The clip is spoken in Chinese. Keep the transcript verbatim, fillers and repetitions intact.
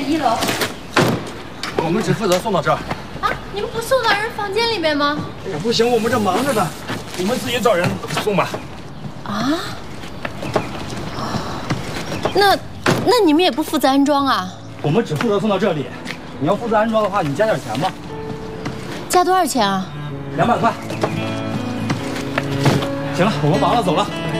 一楼。 我们只负责送到这儿。 啊，你们不送到人房间里面吗？ 哎呀，不行，我们这忙着呢，你们自己找人送吧。 啊？那那你们也不负责安装啊？ 我们只负责送到这里，你要负责安装的话，你加点钱吧。 加多少钱啊？ 两百块。行了，我们忙了，走了。